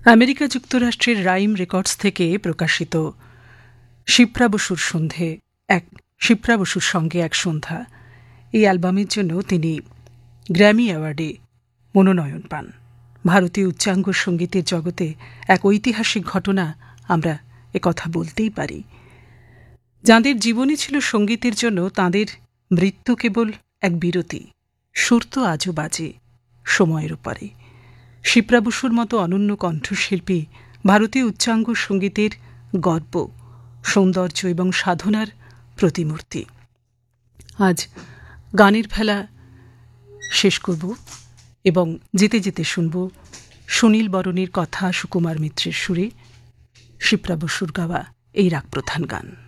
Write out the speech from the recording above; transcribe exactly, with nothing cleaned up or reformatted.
America যুক্তরাষ্ট্রের rhyme records থেকে প্রকাশিত শিপ্রা বসুর সন্ধে এক শিপ্রা বসুর সঙ্গে এক সন্ধ্যা এই অ্যালবামের জন্য তিনি গ্র্যামি অ্যাওয়ার্ডে মনোনয়ন পান। ভারতীয় উচ্চাঙ্গ সঙ্গীতের জগতে এক ঐতিহাসিক ঘটনা আমরা একথা বলতেই পারি। যাঁদের জীবনী ছিল সঙ্গীতের জন্য, তাঁদের মৃত্যু কেবল এক বিরতি। সুর তো আজও বাজে সময়ের উপরে। শিপ্রা বসুর মতো অনন্য কণ্ঠশিল্পী ভারতীয় উচ্চাঙ্গ সঙ্গীতের গর্ব, সৌন্দর্য এবং সাধনার প্রতিমূর্তি। আজ গানের ভেলা শেষ করব এবং যেতে যেতে শুনব সুনীল বরণের কথা সুকুমার মিত্রের সুরে শিপ্রা বসুর গাওয়া এই রাগ প্রধান গান।